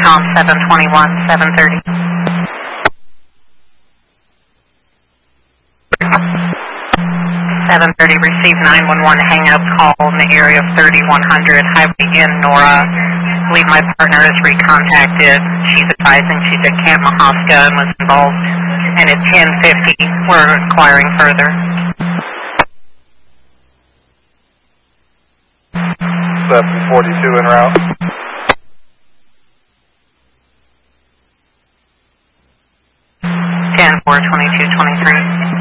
Com 721, 730. 730, receive 911 hangout call in the area of 3100 Highway in Nora. I believe my partner is recontacted. She's advising she's at Camp Mahaska and was involved. And at 1050, we're inquiring further. 742 en route. 10-4-22-23.